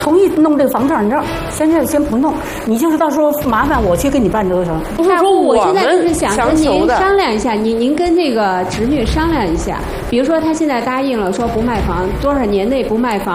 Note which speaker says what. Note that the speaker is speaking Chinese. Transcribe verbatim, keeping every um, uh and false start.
Speaker 1: 同意弄这个房产证，现在先不弄，你就是到时候麻烦我去给你办得成。
Speaker 2: 不是说
Speaker 3: 我现在就是想跟您
Speaker 2: 的
Speaker 3: 商量一下，您您跟这个侄女商量一下，比如说她现在答应了说不卖房，多少年内不卖房。